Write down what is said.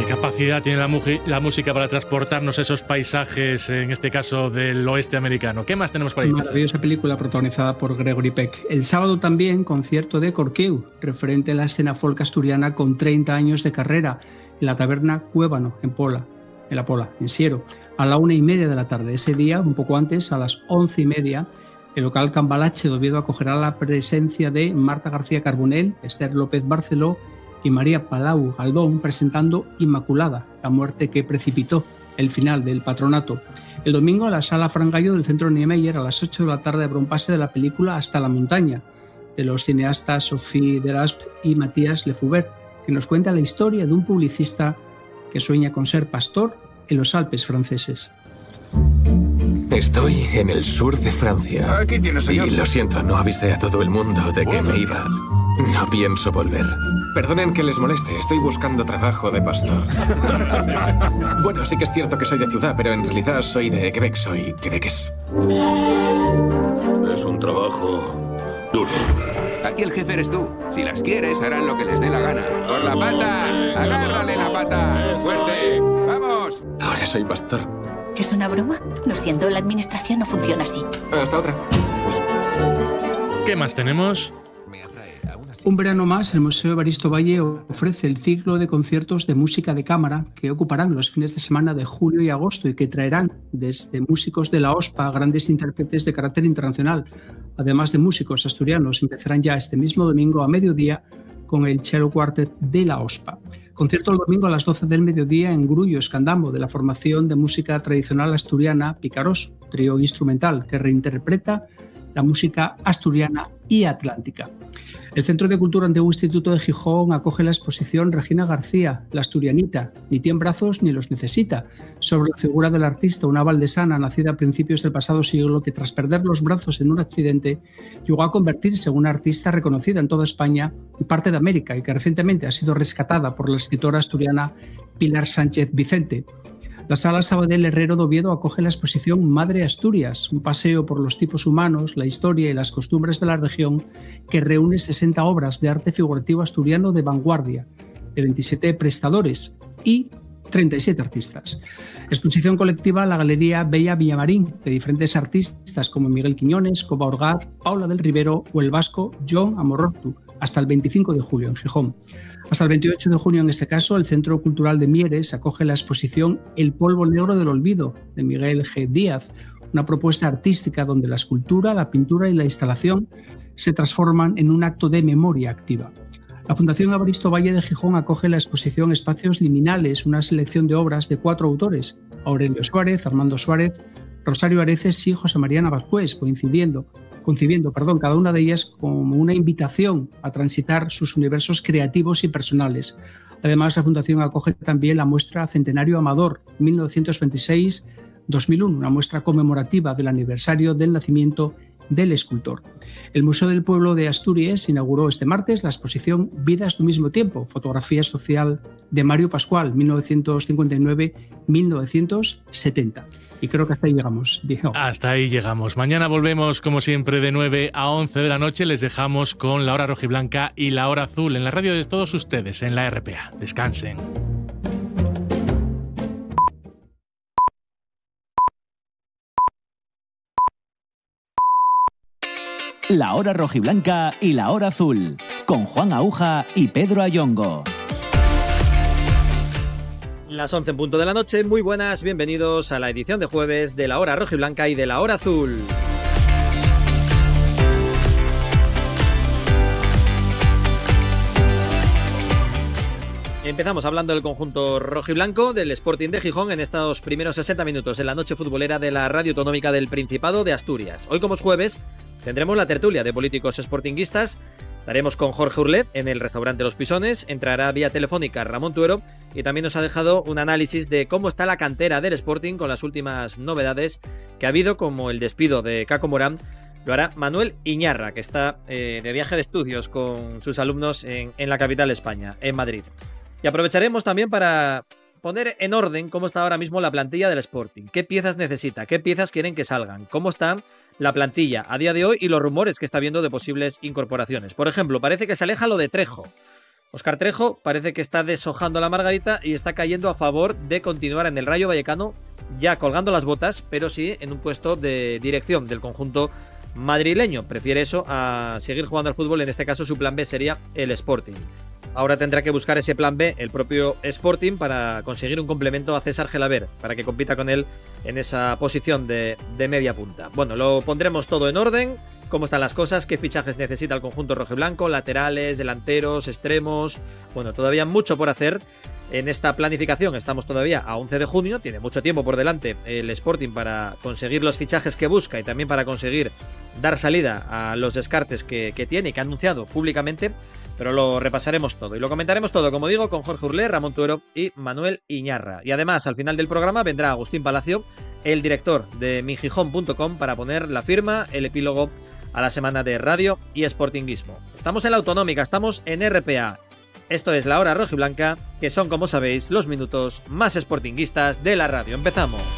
capacidad tiene la música para transportarnos esos paisajes, en este caso del oeste americano. ¿Qué más tenemos por ahí? Maravillosa película protagonizada por Gregory Peck. El sábado también concierto de Corqueu, referente a la escena folk asturiana con 30 años de carrera, en la taberna Cuébano, en Siero, a la 1:30 de la tarde. Ese día, un poco antes, a las 11:30, el local Cambalache de Oviedo acogerá la presencia de Marta García Carbonell, Esther López Barceló y María Palau Galdón presentando Inmaculada, la muerte que precipitó el final del patronato. El domingo a la sala Fran Gallo del Centro Niemeyer a las 8 de la tarde habrá un pase de la película Hasta la montaña, de los cineastas Sophie Delasp y Matías Lefoubert, que nos cuenta la historia de un publicista que sueña con ser pastor en los Alpes franceses. Estoy en el sur de Francia. Aquí tienes, señor. Y lo siento, no avisé a todo el mundo de que me iba. No pienso volver. Perdonen que les moleste, estoy buscando trabajo de pastor. Bueno, sí que es cierto que soy de ciudad, pero en realidad soy de Quebec, soy quebequés. Es un trabajo duro. Aquí el jefe eres tú. Si las quieres, harán lo que les dé la gana. ¡Por la pata! ¡Agárrale la pata! ¡Fuerte! ¡Vamos! Ahora soy pastor. ¿Es una broma? Lo siento, la administración no funciona así. Hasta otra. ¿Qué más tenemos? Un verano más, el Museo Evaristo Valle ofrece el ciclo de conciertos de música de cámara que ocuparán los fines de semana de julio y agosto y que traerán desde músicos de la OSPA a grandes intérpretes de carácter internacional. Además de músicos asturianos, empezarán ya este mismo domingo a mediodía con el Cello Quartet de la OSPA. Concierto el domingo a las 12 del mediodía en Grullo, Escandamo, de la formación de música tradicional asturiana Picarós, trío instrumental que reinterpreta la música asturiana y atlántica. El Centro de Cultura Antiguo Instituto de Gijón acoge la exposición Regina García, la asturianita, ni tiene brazos ni los necesita, sobre la figura del artista, una valdesana nacida a principios del pasado siglo que tras perder los brazos en un accidente llegó a convertirse en una artista reconocida en toda España y parte de América y que recientemente ha sido rescatada por la escritora asturiana Pilar Sánchez Vicente. La Sala Sabadell Herrero de Oviedo acoge la exposición Madre Asturias, un paseo por los tipos humanos, la historia y las costumbres de la región que reúne 60 obras de arte figurativo asturiano de vanguardia, de 27 prestadores y 37 artistas. Exposición colectiva La Galería Bella Villamarín, de diferentes artistas como Miguel Quiñones, Coba Orgaz, Paula del Rivero o el vasco John Amorortu, hasta el 25 de julio en Gijón. Hasta el 28 de junio, en este caso, el Centro Cultural de Mieres acoge la exposición El polvo negro del olvido, de Miguel G. Díaz, una propuesta artística donde la escultura, la pintura y la instalación se transforman en un acto de memoria activa. La Fundación Evaristo Valle de Gijón acoge la exposición Espacios Liminales, una selección de obras de 4 autores, Aurelio Suárez, Armando Suárez, Rosario Areces y José María Navascués, concibiendo cada una de ellas como una invitación a transitar sus universos creativos y personales. Además, la Fundación acoge también la muestra Centenario Amador 1926-2001, una muestra conmemorativa del aniversario del nacimiento del escultor. El Museo del Pueblo de Asturias inauguró este martes la exposición Vidas de un mismo tiempo, fotografía social de Mario Pascual, 1959-1970. Y creo que hasta ahí llegamos, dijo. Hasta ahí llegamos. Mañana volvemos, como siempre, de 9 a 11 de la noche. Les dejamos con la hora rojiblanca y la hora azul en la radio de todos ustedes, en la RPA. Descansen. La hora rojiblanca y la hora azul, con Juan Aúja y Pedro Ayongo. Las 11 en punto de la noche, muy buenas, bienvenidos a la edición de jueves de la hora rojiblanca y de la hora azul. Empezamos hablando del conjunto rojiblanco del Sporting de Gijón en estos primeros 60 minutos en la noche futbolera de la Radio Autonómica del Principado de Asturias. Hoy, como es jueves, tendremos la tertulia de políticos sportinguistas. Estaremos con Jorge Urlet en el restaurante Los Pisones, entrará vía telefónica Ramón Tuero y también nos ha dejado un análisis de cómo está la cantera del Sporting con las últimas novedades que ha habido, como el despido de Caco Morán. Lo hará Manuel Iñarra, que está de viaje de estudios con sus alumnos en la capital de España, en Madrid. Y aprovecharemos también para poner en orden cómo está ahora mismo la plantilla del Sporting, qué piezas necesita, qué piezas quieren que salgan, cómo está la plantilla a día de hoy y los rumores que está habiendo de posibles incorporaciones. Por ejemplo, parece que se aleja lo de Trejo. Óscar Trejo parece que está deshojando la margarita y está cayendo a favor de continuar en el Rayo Vallecano, ya colgando las botas, pero sí en un puesto de dirección del conjunto madrileño. Prefiere eso a seguir jugando al fútbol. En este caso su plan B sería el Sporting. Ahora tendrá que buscar ese plan B el propio Sporting para conseguir un complemento a César Gelabert, para que compita con él en esa posición de media punta. Bueno, lo pondremos todo en orden, cómo están las cosas, qué fichajes necesita el conjunto rojiblanco, laterales, delanteros, extremos. Bueno, todavía mucho por hacer en esta planificación. Estamos todavía a 11 de junio, tiene mucho tiempo por delante el Sporting para conseguir los fichajes que busca y también para conseguir dar salida a los descartes que tiene y que ha anunciado públicamente, pero lo repasaremos todo y lo comentaremos todo, como digo, con Jorge Urlé, Ramón Tuero y Manuel Iñarra. Y además, al final del programa vendrá Agustín Palacio, el director de migijón.com, para poner la firma, el epílogo a la semana de radio y sportinguismo. Estamos en la Autonómica, estamos en RPA. Esto es La Hora Rojiblanca, que son, como sabéis, los minutos más sportinguistas de la radio. Empezamos.